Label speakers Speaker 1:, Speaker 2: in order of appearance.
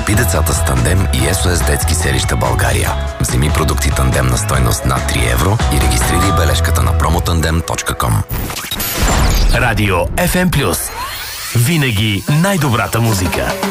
Speaker 1: Подкрепи децата с Тандем и SOS Детски селища България. Вземи продукти Тандем на стойност над 3 евро и регистрирай бележката на promotandem.com.
Speaker 2: Радио FM+. Винаги най-добрата музика.